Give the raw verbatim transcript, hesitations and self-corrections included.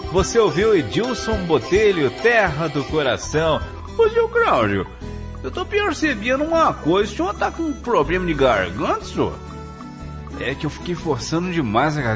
Você ouviu Edilson Botelho, Terra do Coração. Ô, seu Cláudio, eu tô percebendo uma coisa. O senhor tá com um problema de garganta, senhor? É que eu fiquei forçando demais a